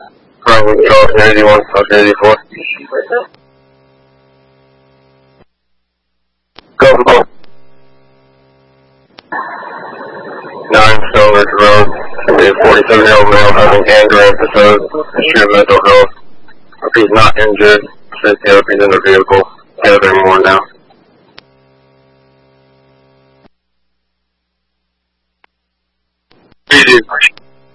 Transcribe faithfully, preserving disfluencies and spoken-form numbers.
Private Control, Unity one, Unity four. Go for both. nine Stonebridge Road, a forty-seven-year-old male having anger episodes, issue of mental health. Repeat, not injured, says he's in the vehicle. Gathering more now.